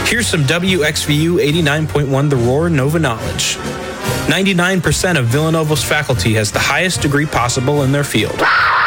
Here's some WXVU 89.1 The Roar Nova knowledge. 99% of Villanova's faculty has the highest degree possible in their field.